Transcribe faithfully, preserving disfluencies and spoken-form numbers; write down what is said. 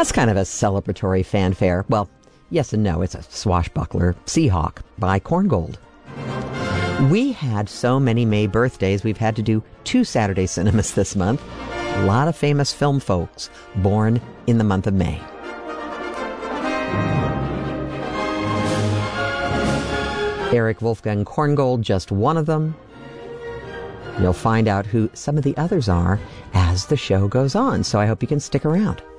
That's kind of a celebratory fanfare. Well, yes and no. It's a swashbuckler, Seahawk by Korngold. We had so many May birthdays, we've had to do two Saturday cinemas this month. A lot of famous film folks born in the month of May. Erich Wolfgang Korngold, just one of them. You'll find out who some of the others are as the show goes on, so I hope you can stick around.